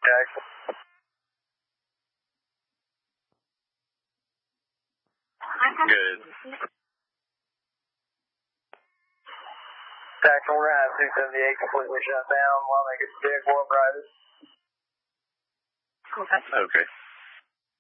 Jackson. Good. Jackson, we're going to have 278 completely shut down while they get the vehicle up right. Okay.